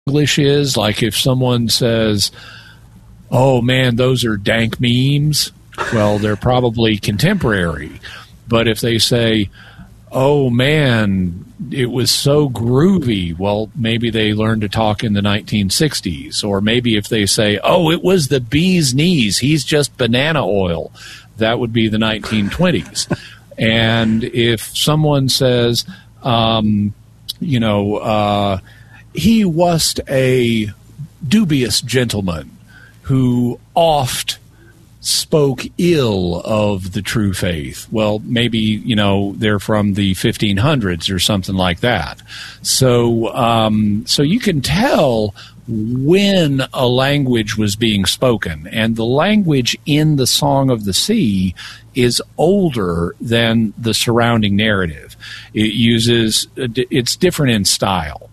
English is. Like if someone says, "Oh man, those are dank memes," well, they're probably contemporary. But if they say, "Oh man, it was so groovy," well, maybe they learned to talk in the 1960s. Or maybe if they say, "Oh, it was the bee's knees, he's just banana oil," that would be the 1920s. And if someone says, he was a dubious gentleman who oft spoke ill of the true faith. Well, maybe, they're from the 1500s or something like that. So you can tell when a language was being spoken, and the language in the Song of the Sea is older than the surrounding narrative. It's different in style.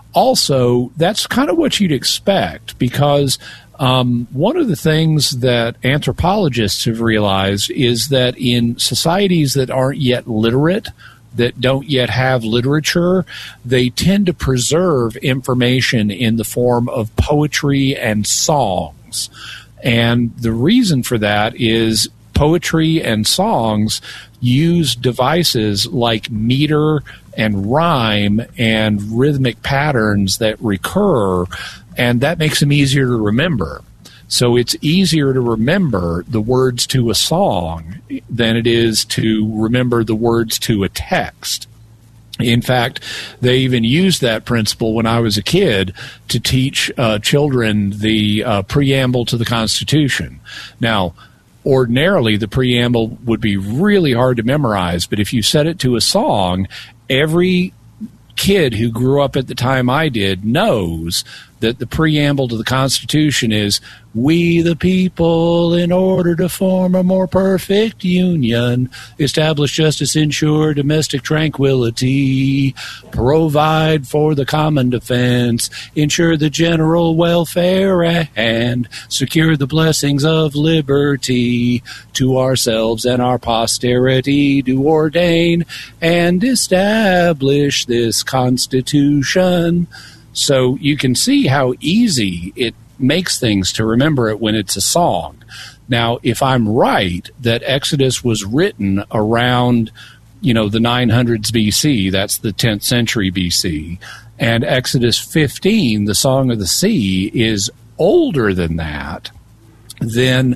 Also, that's kind of what you'd expect, because one of the things that anthropologists have realized is that in societies that aren't yet literate, that don't yet have literature, they tend to preserve information in the form of poetry and songs. And the reason for that is poetry and songs use devices like meter and rhyme and rhythmic patterns that recur, and that makes them easier to remember. So it's easier to remember the words to a song than it is to remember the words to a text. In fact, they even used that principle when I was a kid to teach children the preamble to the Constitution. Now, ordinarily, the preamble would be really hard to memorize, but if you set it to a song, every kid who grew up at the time I did knows that the preamble to the Constitution is, "We the people, in order to form a more perfect union, establish justice, ensure domestic tranquility, provide for the common defense, ensure the general welfare, and secure the blessings of liberty, to ourselves and our posterity do ordain and establish this Constitution." So you can see how easy it makes things to remember it when it's a song. Now, if I'm right that Exodus was written around, the 900s BC, that's the 10th century BC, and Exodus 15, the Song of the Sea, is older than that, then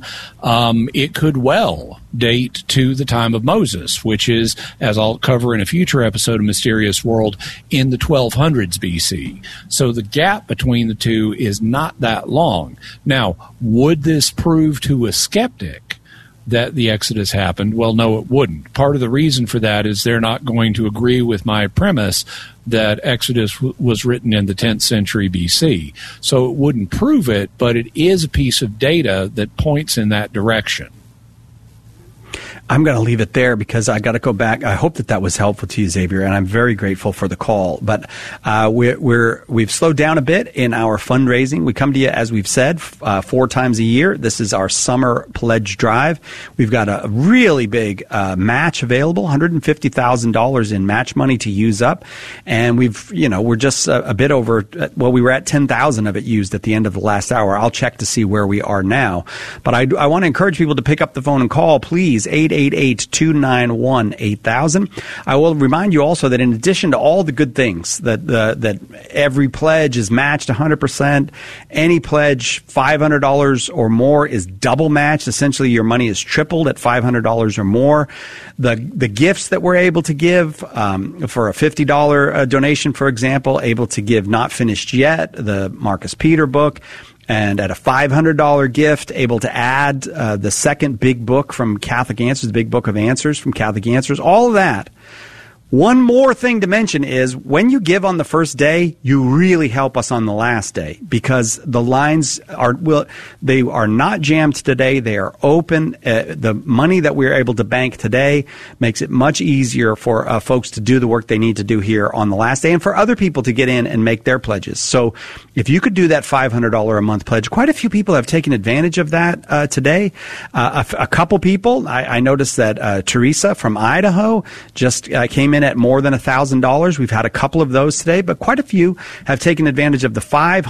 it could well date to the time of Moses, which is, as I'll cover in a future episode of Mysterious World, in the 1200s BC. So the gap between the two is not that long. Now, would this prove to a skeptic that the Exodus happened? Well, no, it wouldn't. Part of the reason for that is they're not going to agree with my premise that Exodus was written in the 10th century BC. So it wouldn't prove it, but it is a piece of data that points in that direction. I'm going to leave it there because I got to go back. I hope that was helpful to you, Xavier, and I'm very grateful for the call. But we've slowed down a bit in our fundraising. We come to you, as we've said, 4 times a year. This is our summer pledge drive. We've got a really big match available, $150,000 in match money to use up, and we're just a bit over. Well, we were at 10,000 of it used at the end of the last hour. I'll check to see where we are now. But I want to encourage people to pick up the phone and call, please. 888-291-8000. I will remind you also that in addition to all the good things, that every pledge is matched 100%, any pledge $500 or more is double matched. Essentially, your money is tripled at $500 or more. The gifts that we're able to give, for a $50 donation, for example, able to give Not Finished Yet, the Marcus Peter book. And at a $500 gift, able to add the second big book from Catholic Answers, the Big Book of Answers from Catholic Answers, all of that. One more thing to mention is when you give on the first day, you really help us on the last day, because the lines are not jammed today. They are open. The money that we're able to bank today makes it much easier for folks to do the work they need to do here on the last day, and for other people to get in and make their pledges. So if you could do that $500 a month pledge, quite a few people have taken advantage of that today. A couple people, I noticed that Teresa from Idaho just came in in at more than $1,000. We've had a couple of those today, but quite a few have taken advantage of the $500